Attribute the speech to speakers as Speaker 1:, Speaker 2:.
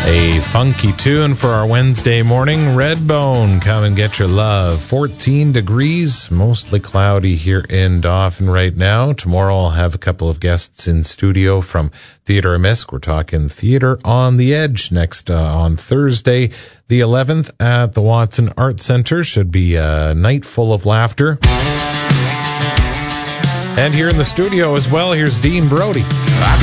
Speaker 1: A funky tune for our Wednesday morning. Redbone, come and get your love. 14 degrees, mostly cloudy here in Dauphin right now. Tomorrow I'll have a couple of guests in studio from Theatre Amisk. We're talking Theatre on the Edge next on Thursday, the 11th at the Watson Art Center. Should be a night full of laughter. And here in the studio as well, here's Dean Brody.